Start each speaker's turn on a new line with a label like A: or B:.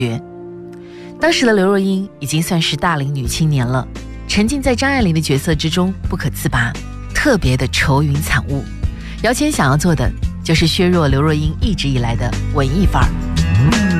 A: 当时的刘若英已经算是大龄女青年了，沉浸在张爱玲的角色之中不可自拔，特别的愁云惨雾。姚谦想要做的就是削弱刘若英一直以来的文艺范儿。